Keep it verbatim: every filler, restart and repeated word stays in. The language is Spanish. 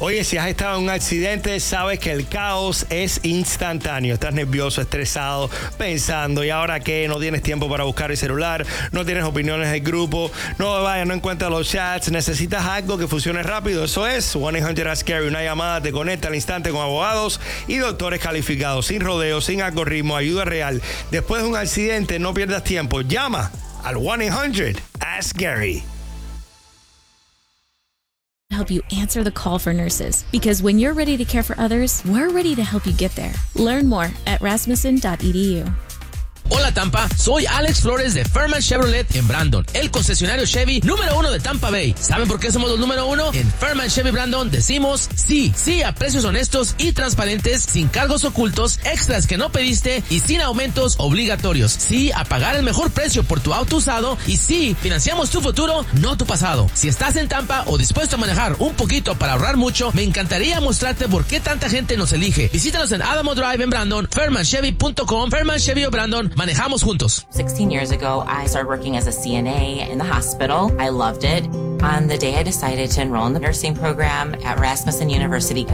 Oye, si has estado en un accidente, sabes que el caos es instantáneo. Estás nervioso, estresado, pensando, ¿y ahora qué? No tienes tiempo para buscar el celular, no tienes opiniones del grupo, no vaya, no encuentras los chats, necesitas algo que funcione rápido. Eso es one eight hundred ask Gary. Una llamada te conecta al instante con abogados y doctores calificados, sin rodeos, sin algoritmo, ayuda real. Después de un accidente, no pierdas tiempo. Llama al one eight hundred ask Gary. Help you answer the call for nurses, because when you're ready to care for others, we're ready to help you get there. Learn more at rasmussen dot e d u. Hola Tampa, soy Alex Flores de Fairman Chevrolet en Brandon, el concesionario Chevy número uno de Tampa Bay. ¿Saben por qué somos los número uno? En Fairman Chevy Brandon decimos sí, sí a precios honestos y transparentes, sin cargos ocultos, extras que no pediste y sin aumentos obligatorios. Sí a pagar el mejor precio por tu auto usado y sí, financiamos tu futuro, no tu pasado. Si estás en Tampa o dispuesto a manejar un poquito para ahorrar mucho, me encantaría mostrarte por qué tanta gente nos elige. Visítanos en Adamo Drive en Brandon, fairman chevy punto com, Fairman Chevy o Brandon. Manejamos juntos. sixteen years ago, I started working as a C N A in the hospital. I loved it. On the day I decided to enroll in the nursing program at Rasmussen University